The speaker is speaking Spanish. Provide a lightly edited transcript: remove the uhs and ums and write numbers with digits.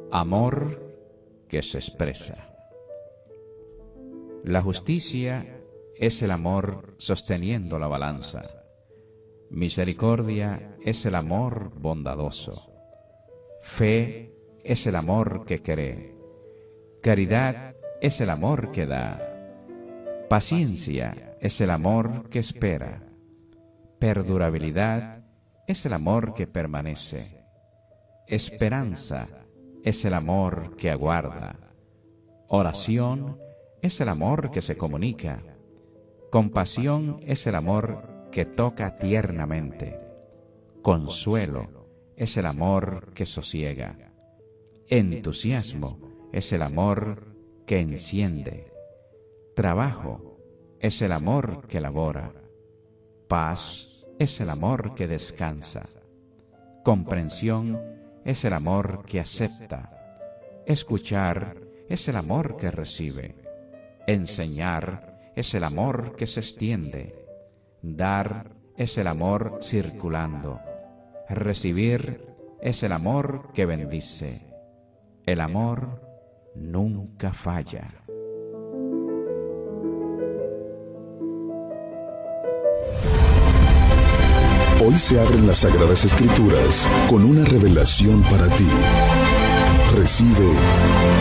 Amor que se expresa. La justicia es el amor sosteniendo la balanza. Misericordia es el amor bondadoso. Fe es el amor que cree. Caridad es el amor que da. Paciencia es el amor que espera. Perdurabilidad es el amor que permanece. Esperanza es el amor que aguarda. Oración es el amor que se comunica. Compasión es el amor que toca tiernamente. Consuelo es el amor que sosiega. Entusiasmo es el amor que enciende. Trabajo es el amor que labora. Paz es el amor que descansa. Comprensión es el amor que acepta. Escuchar es el amor que recibe. Enseñar es el amor que se extiende. Dar es el amor circulando. Recibir es el amor que bendice. El amor nunca falla. Hoy se abren las Sagradas Escrituras con una revelación para ti. Recibe